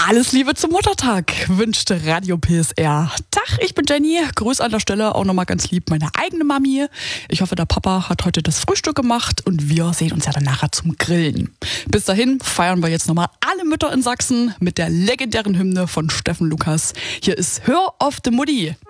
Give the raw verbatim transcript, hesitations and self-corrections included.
Alles Liebe zum Muttertag, wünscht Radio P S R. Tag, ich bin Jenny. Grüß an der Stelle auch nochmal ganz lieb meine eigene Mami. Ich hoffe, der Papa hat heute das Frühstück gemacht und wir sehen uns ja dann nachher zum Grillen. Bis dahin feiern wir jetzt nochmal alle Mütter in Sachsen mit der legendären Hymne von Steffen Lukas. Hier ist Hör auf de Mutti.